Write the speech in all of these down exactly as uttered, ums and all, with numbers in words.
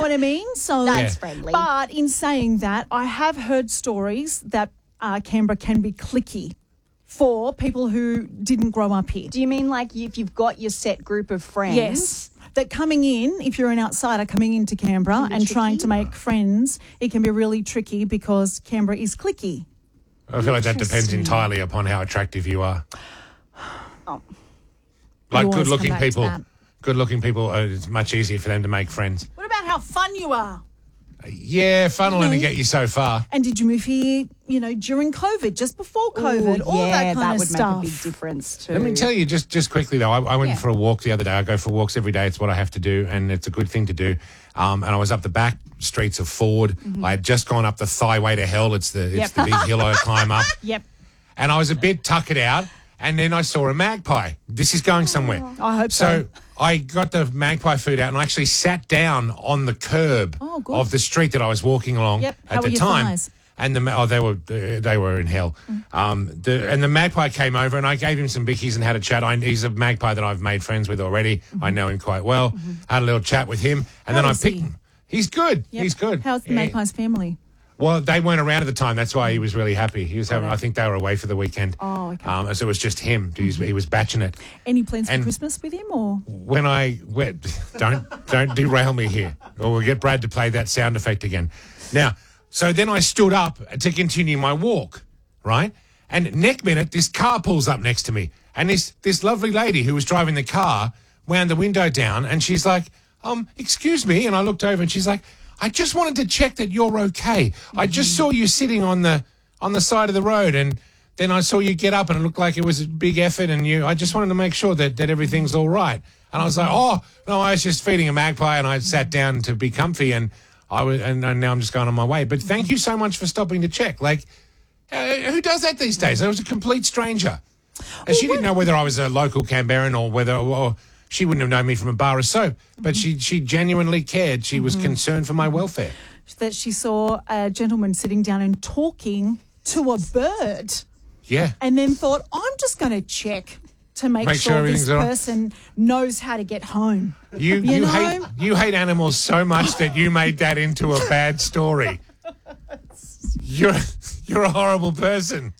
what I mean? So That's Yeah. friendly. But in saying that, I have heard stories that uh, Canberra can be cliquey for people who didn't grow up here. Do you mean like if you've got your set group of friends? Yes. That coming in, if you're an outsider coming into Canberra be and tricky. trying to make friends, it can be really tricky because Canberra is cliquey. I feel like that depends Interesting. entirely upon how attractive you are. Oh. Like You always good-looking come back to people, that. good-looking people, uh, it's much easier for them to make friends. What about how fun you are? Yeah, fun will only get you so far. And did you move here, you know, during COVID, just before COVID, Ooh, all yeah, that kind of would stuff? make a big difference too. Let me tell you just, just quickly, though, I, I went Yeah. for a walk the other day. I go for walks every day. It's what I have to do, and it's a good thing to do. Um, and I was up the back streets of Ford. Mm-hmm. I had just gone up the Thigh-Way to Hell. It's the, it's Yep. the big hill I climb up. Yep. And I was a bit tuckered out, and then I saw a magpie. This is going somewhere. I hope so. So I got the magpie food out and I actually sat down on the curb Oh, good. of the street that I was walking along Yep. at How the were your time. thighs? And the ma- oh, they were uh, they were in hell. Um, the, and the magpie came over and I gave him some bickies and had a chat. I, he's a magpie that I've made friends with already. Mm-hmm. I know him quite well. Had a little chat with him, and How then I is picked he? him. He's good. Yep. He's good. How's the Yeah. magpie's family? Well, they weren't around at the time. That's why he was really happy. He was having. I think they were away for the weekend. Oh, okay. Um, so it was just him. He was, he was batching it. Any plans And- for Christmas with him or? When I went, don't don't derail me here, or we'll get Brad to play that sound effect again. Now, so then I stood up to continue my walk, right? And next minute, this car pulls up next to me, and this this lovely lady who was driving the car wound the window down, and she's like, "Um, excuse me," and I looked over, and she's like, "I just wanted to check that you're okay. I just saw you sitting on the on the side of the road, and then I saw you get up, and it looked like it was a big effort, and you. I just wanted to make sure that that everything's all right." And I was like, "Oh no, I was just feeding a magpie, and I sat down to be comfy, and I was, and, and now I'm just going on my way. But thank you so much for stopping to check. Like, uh, who does that these days? I was a complete stranger, and she didn't know whether I was a local Canberran or whether." Or, she wouldn't have known me from a bar of soap, but she she genuinely cared. She was concerned for my welfare. That she saw a gentleman sitting down and talking to a bird Yeah. and then thought, I'm just going to check to make, Make sure sure, this everything's all right. person knows how to get home. You You you, know? hate you hate animals so much that you made that into a bad story. You're you're a horrible person.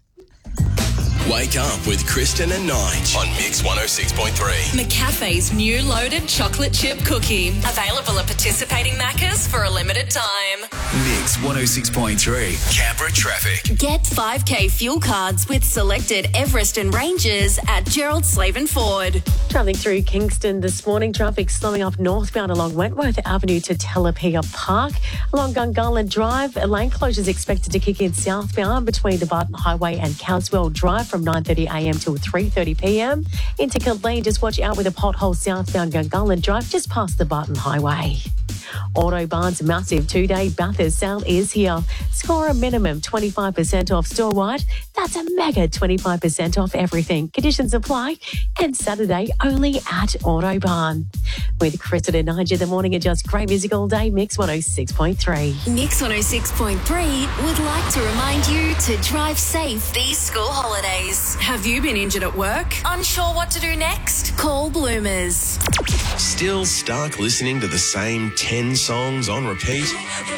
Wake up with Kristen and Nige on Mix one oh six point three. McCafe's new loaded chocolate chip cookie. Available at participating Maccas for a limited time. Mix one oh six point three. Canberra traffic. Get five K fuel cards with selected Everest and Rangers at Gerald Slaven Ford. Travelling through Kingston this morning, traffic slowing up northbound along Wentworth Avenue to Telapia Park. Along Gungahlin Drive, lane closures expected to kick in southbound between the Barton Highway and Caswell Drive from nine thirty a m till three thirty p m. Into Killeen, just watch out with a pothole southbound Gungahlin Drive just past the Barton Highway. Autobarn's massive two-day Bathurst sale is here. Score a minimum twenty-five percent off store-wide. That's a mega twenty-five percent off everything. Conditions apply. And Saturday only at Autobarn. With Kristen and Nigel, the morning and just great music all day. Mix one oh six point three. Mix one oh six point three would like to remind you to drive safe these school holidays. Have you been injured at work? Unsure what to do next? Call Bloomers. Still stuck listening to the same ten songs on repeat?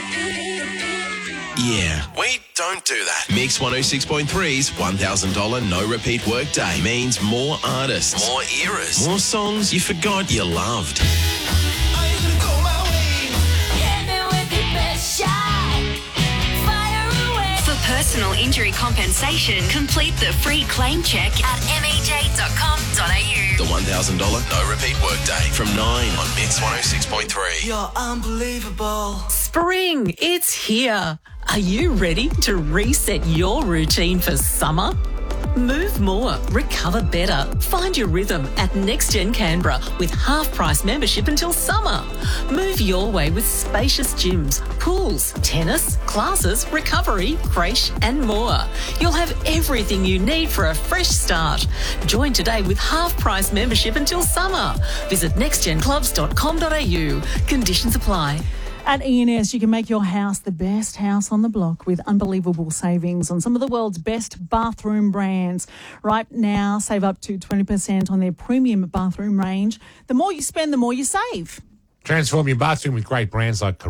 Yeah, we don't do that. Mix one oh six point three's one thousand dollars no repeat workday means more artists, more eras, more songs you forgot you loved. For personal injury compensation, complete the free claim check at m e j dot com dot a u. The one thousand dollars no repeat workday from nine on Mix one oh six point three. You're unbelievable. Spring, it's here. Are you ready to reset your routine for summer? Move more, recover better. Find your rhythm at NextGen Canberra with half-price membership until summer. Move your way with spacious gyms, pools, tennis, classes, recovery, creche and more. You'll have everything you need for a fresh start. Join today with half-price membership until summer. Visit next gen clubs dot com dot a u. Conditions apply. At E and S, you can make your house the best house on the block with unbelievable savings on some of the world's best bathroom brands. Right now, save up to twenty percent on their premium bathroom range. The more you spend, the more you save. Transform your bathroom with great brands like